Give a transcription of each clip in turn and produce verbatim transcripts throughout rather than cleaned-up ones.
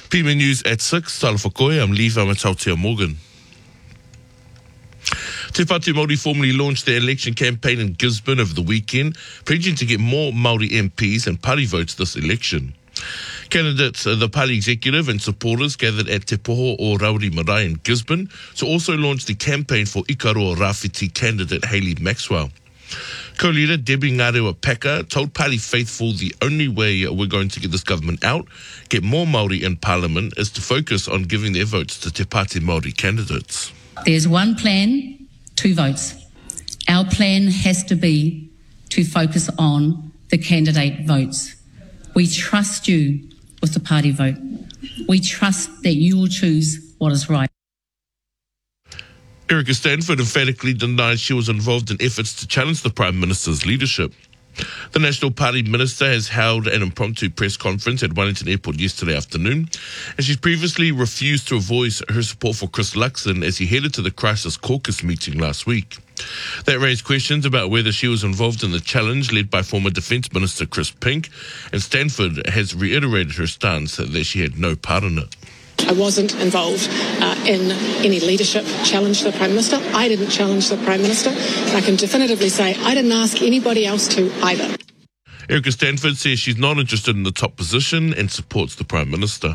P M A News at six, Tala Whakoe, I'm Levi Matautia Morgan. Te Pāti Māori formally launched their election campaign in Gisborne over the weekend, pledging to get more Māori M Ps and party votes this election. Candidates, uh, the party executive and supporters gathered at Te Poho o Rauri Marae in Gisborne to also launch the campaign for Ikaroa Rāwhiti candidate Hayley Maxwell. Co-leader Debbie Ngarewa Peka told party faithful the only way we're going to get this government out, get more Māori in Parliament, is to focus on giving their votes to Te Pāti Māori candidates. There's one plan, two votes. Our plan has to be to focus on the candidate votes. We trust you with the party vote. We trust that you will choose what is right. Erica Stanford emphatically denied she was involved in efforts to challenge the Prime Minister's leadership. The National Party minister has held an impromptu press conference at Wellington Airport yesterday afternoon, and she's previously refused to voice her support for Chris Luxon as he headed to the Crisis Caucus meeting last week. That raised questions about whether she was involved in the challenge led by former Defence Minister Chris Pink, and Stanford has reiterated her stance that she had no part in it. I wasn't involved uh, in any leadership challenge to the Prime Minister. I didn't challenge the Prime Minister. And I can definitively say I didn't ask anybody else to either. Erica Stanford says she's not interested in the top position and supports the Prime Minister.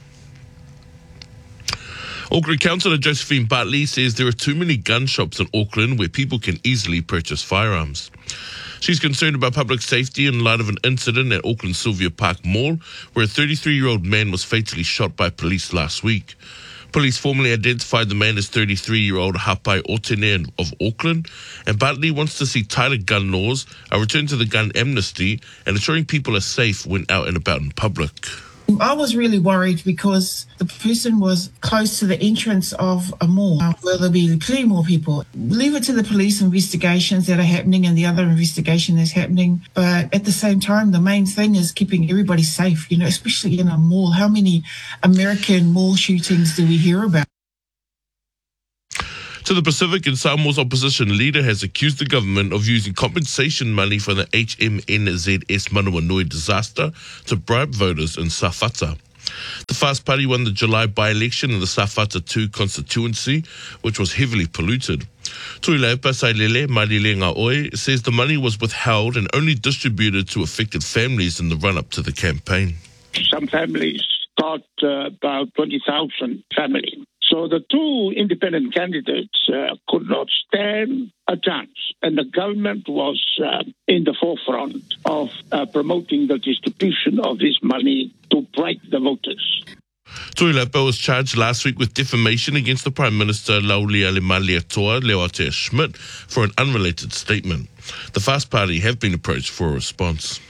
Auckland Councillor Josephine Bartley says there are too many gun shops in Auckland where people can easily purchase firearms. She's concerned about public safety in light of an incident at Auckland Sylvia Park Mall where a thirty-three-year-old man was fatally shot by police last week. Police formally identified the man as thirty-three-year-old Hapai Otene of Auckland, and Bartley wants to see tighter gun laws, a return to the gun amnesty, and ensuring people are safe when out and about in public. I was really worried because the person was close to the entrance of a mall where there'll be clearly more people. Leave it to the police investigations that are happening and the other investigation that's happening. But at the same time, the main thing is keeping everybody safe, you know, especially in a mall. How many American mall shootings do we hear about? To the Pacific, and Samoa's opposition leader has accused the government of using compensation money from the H M N Z S Manawanui disaster to bribe voters in Safata. The Fast Party won the July by-election in the Safata two constituency, which was heavily polluted. Tuilaupa Sailele Marilenga Oi says the money was withheld and only distributed to affected families in the run-up to the campaign. Some families got uh, about twenty thousand families. So the two independent candidates uh, could not stand a chance. And the government was uh, in the forefront of uh, promoting the distribution of this money to bribe the voters. Tuilaupa was charged last week with defamation against the Prime Minister Laulia Lemaliatoa Leotea Schmidt for an unrelated statement. The Fast Party have been approached for a response.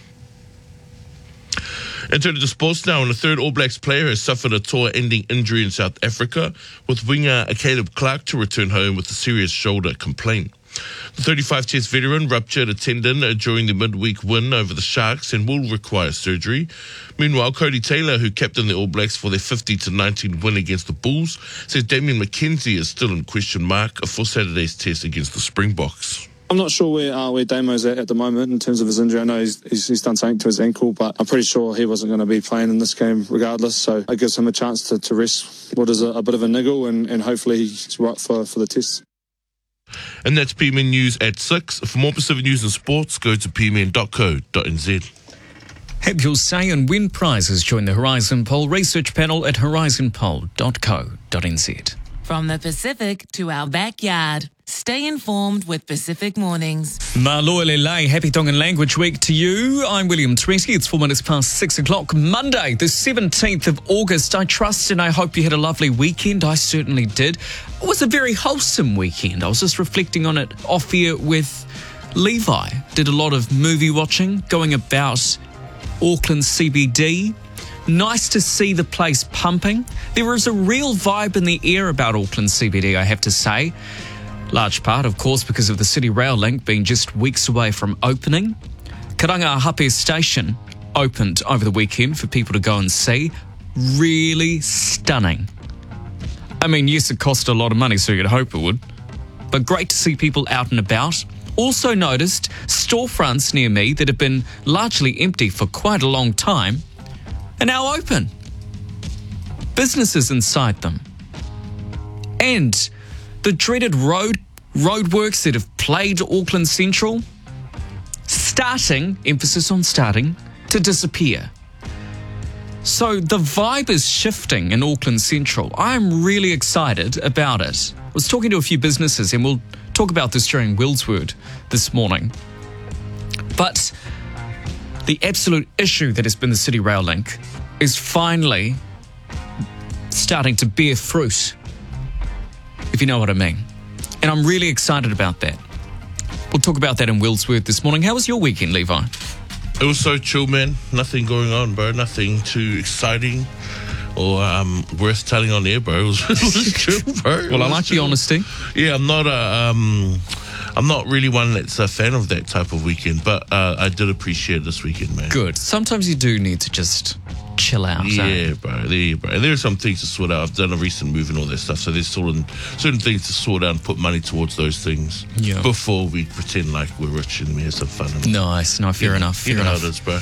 And turning to sports now, and a third All Blacks player has suffered a tour-ending injury in South Africa, with winger Caleb Clark to return home with a serious shoulder complaint. The thirty-five-test veteran ruptured a tendon during the midweek win over the Sharks and will require surgery. Meanwhile, Cody Taylor, who captained the All Blacks for their fifty to nineteen win against the Bulls, says Damien McKenzie is still in question mark for Saturday's test against the Springboks. I'm not sure where uh, where Damo's at at the moment in terms of his injury. I know he's, he's, he's done something to his ankle, but I'm pretty sure he wasn't going to be playing in this game regardless. So it gives him a chance to, to rest what is a, a bit of a niggle, and, and hopefully he's right for, for the test. And that's P M N News at six. For more Pacific news and sports, go to p m n dot co dot n z. Have your say and win prizes. Join the Horizon Poll research panel at horizon poll dot co dot n z. From the Pacific to our backyard. Stay informed with Pacific Mornings. Maloele lei, happy Tongan Language Week to you. I'm William Tretty. It's four minutes past six o'clock. Monday, the seventeenth of August. I trust and I hope you had a lovely weekend. I certainly did. It was a very wholesome weekend. I was just reflecting on it off here with Levi. Did a lot of movie watching, going about Auckland C B D. Nice to see the place pumping. There is a real vibe in the air about Auckland C B D, I have to say. Large part, of course, because of the City Rail link being just weeks away from opening. Karangahape Station opened over the weekend for people to go and see. Really stunning. I mean, yes, it cost a lot of money, so you'd hope it would. But great to see people out and about. Also noticed storefronts near me that have been largely empty for quite a long time are now open. businesses inside them, and the dreaded road roadworks that have plagued Auckland Central starting, emphasis on starting, to disappear. So the vibe is shifting in Auckland Central. I'm really excited about it. I was talking to a few businesses, and we'll talk about this during Will's Word this morning. But the absolute issue that has been the City Rail Link is finally starting to bear fruit, if you know what I mean. And I'm really excited about that. We'll talk about that in Will's Word this morning. How was your weekend, Levi? It was so chill, man. Nothing going on, bro. Nothing too exciting or um, worth telling on air, bro. It was, it was chill, bro. Well, I like the honesty. Yeah, I'm not a, um, I'm not really one that's a fan of that type of weekend, but uh, I did appreciate this weekend, man. Good. Sometimes you do need to just chill out. Yeah, eh? bro. There, bro. And there are some things to sort out. I've done a recent move and all that stuff, so there's sort of certain things to sort out and put money towards those things Yeah. before we pretend like we're rich and we have some fun. And Nice. No, fair you know, enough. Fair you know enough. how it is, bro.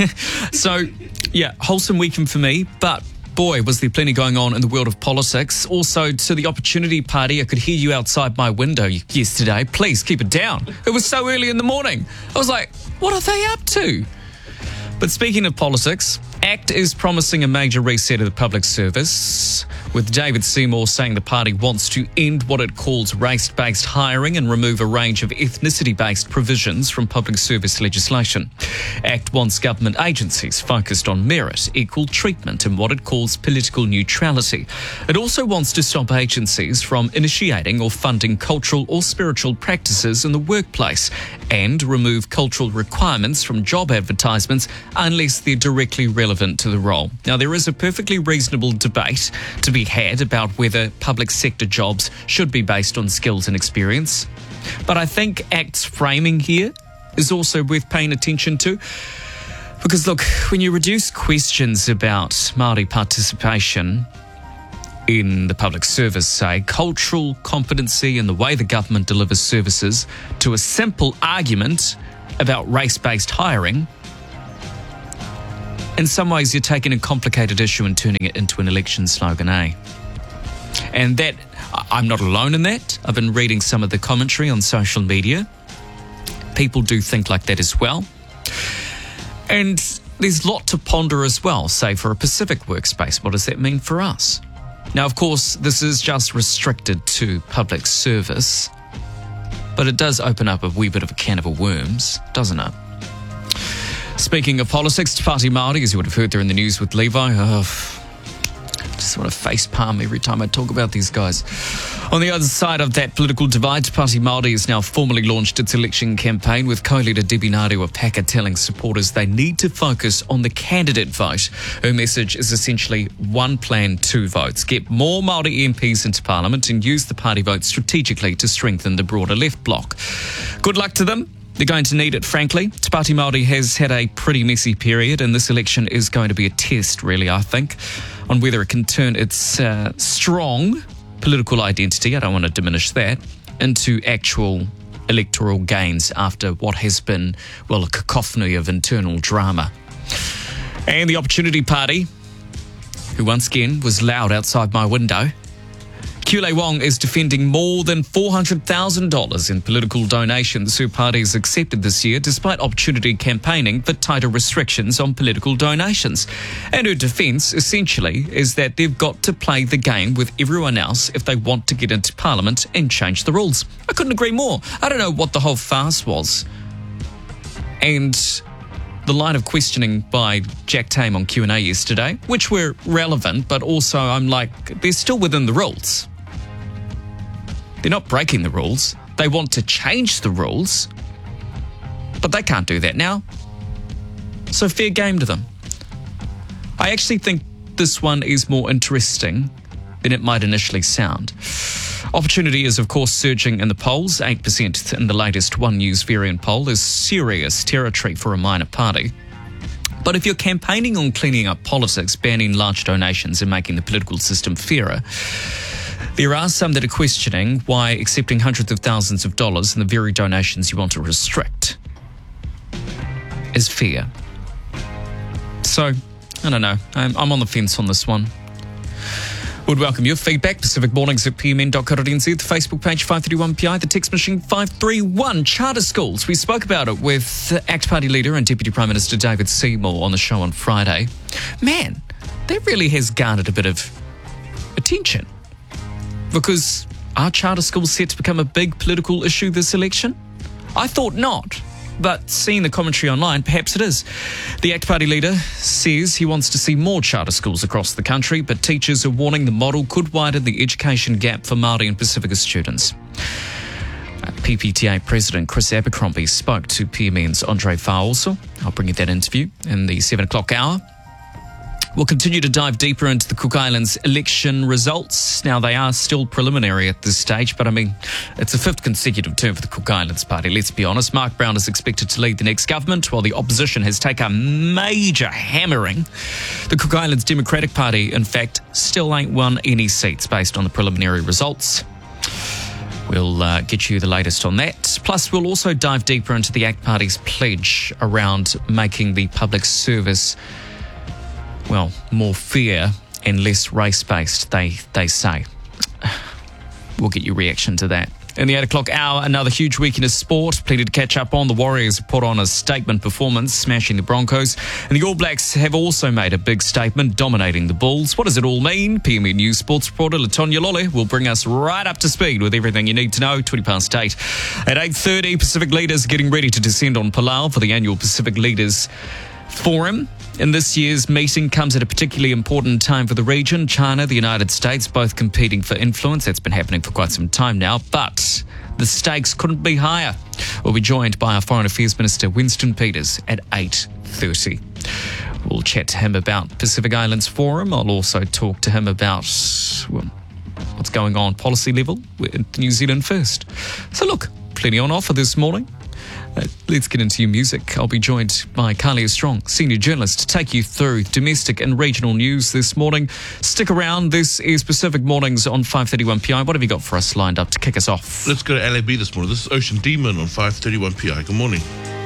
So, yeah, wholesome weekend for me, but boy, was there plenty going on in the world of politics. Also, to the Opportunity Party, I could hear you outside my window yesterday. Please keep it down. It was so early in the morning. I was like, what are they up to? But speaking of politics, ACT is promising a major reset of the public service, with David Seymour saying the party wants to end what it calls race-based hiring and remove a range of ethnicity-based provisions from public service legislation. ACT wants government agencies focused on merit, equal treatment and what it calls political neutrality. It also wants to stop agencies from initiating or funding cultural or spiritual practices in the workplace and remove cultural requirements from job advertisements unless they're directly relevant to the role. Now, there is a perfectly reasonable debate to be had about whether public sector jobs should be based on skills and experience. But I think ACT's framing here is also worth paying attention to. Because, look, when you reduce questions about Māori participation in the public service, say, cultural competency and the way the government delivers services to a simple argument about race-based hiring, in some ways, you're taking a complicated issue and turning it into an election slogan, eh? And that, I'm not alone in that. I've been reading some of the commentary on social media. People do think like that as well. And there's a lot to ponder as well, say, for a Pacific workspace. What does that mean for us? Now, of course, this is just restricted to public service, but it does open up a wee bit of a can of worms, doesn't it? Speaking of politics, Te Pāti Māori, as you would have heard there in the news with Levi, oh, I just want to face palm every time I talk about these guys. On the other side of that political divide, Te Pāti Māori has now formally launched its election campaign, with co-leader Debbie Ngarewa-Packer telling supporters they need to focus on the candidate vote. Her message is essentially one plan, two votes. Get more Māori M Ps into Parliament and use the party vote strategically to strengthen the broader left bloc. Good luck to them. They're going to need it, frankly. Te Pāti Māori has had a pretty messy period, and this election is going to be a test, really, I think, on whether it can turn its uh, strong political identity, I don't want to diminish that, into actual electoral gains after what has been, well, a cacophony of internal drama. And the Opportunity Party, who once again was loud outside my window, Kule Wong is defending more than four hundred thousand dollars in political donations her party has accepted this year, despite Opportunity campaigning for tighter restrictions on political donations. And her defence, essentially, is that they've got to play the game with everyone else if they want to get into Parliament and change the rules. I couldn't agree more. I don't know what the whole farce was. And the line of questioning by Jack Tame on Q and A yesterday, which were relevant, but also I'm like, they're still within the rules. They're not breaking the rules. They want to change the rules, but they can't do that now. So fair game to them. I actually think this one is more interesting than it might initially sound. Opportunity is, of course, surging in the polls. eight percent in the latest One News variant poll is serious territory for a minor party. But if you're campaigning on cleaning up politics, banning large donations and making the political system fairer, there are some that are questioning why accepting hundreds of thousands of dollars in the very donations you want to restrict is fair. So, I don't know. I'm, I'm on the fence on this one. Would welcome your feedback. Pacific Mornings at p m n dot co dot n z, the Facebook page five thirty-one P I, the text machine five three one. Charter schools. We spoke about it with ACT Party leader and Deputy Prime Minister David Seymour on the show on Friday. Man, that really has garnered a bit of attention. Because are charter schools set to become a big political issue this election? I thought not. But seeing the commentary online, perhaps it is. The ACT Party leader says he wants to see more charter schools across the country, but teachers are warning the model could widen the education gap for Māori and Pacifica students. P P T A President Chris Abercrombie spoke to P M N's Andre Fa'aoso. I'll bring you that interview in the seven o'clock hour. We'll continue to dive deeper into the Cook Islands election results. Now, they are still preliminary at this stage, but I mean, it's a fifth consecutive term for the Cook Islands Party, let's be honest. Mark Brown is expected to lead the next government, while the opposition has taken a major hammering. The Cook Islands Democratic Party, in fact, still ain't won any seats based on the preliminary results. We'll uh, get you the latest on that. Plus, we'll also dive deeper into the ACT Party's pledge around making the public service, well, more fair and less race-based, they, they say. We'll get your reaction to that. In the eight o'clock hour, another huge weekend of sport. Plenty to catch up on. The Warriors put on a statement performance, smashing the Broncos. And the All Blacks have also made a big statement, dominating the Bulls. What does it all mean? P M N News sports reporter Latonya Lole will bring us right up to speed with everything you need to know. twenty past eight. At eight thirty, Pacific leaders are getting ready to descend on Palau for the annual Pacific Leaders Forum. And this year's meeting comes at a particularly important time for the region. China, the United States, both competing for influence. That's been happening for quite some time now. But the stakes couldn't be higher. We'll be joined by our Foreign Affairs Minister, Winston Peters, at eight thirty. We'll chat to him about Pacific Islands Forum. I'll also talk to him about, well, what's going on policy level with New Zealand First. So look, plenty on offer this morning. Uh, let's get into your music. I'll be joined by Kalia Strong, senior journalist, to take you through domestic and regional news this morning. Stick around. This is Pacific Mornings on five thirty-one P I. What have you got for us lined up to kick us off? Let's go to L A B this morning. This is Ocean Demon on five thirty-one P I. Good morning.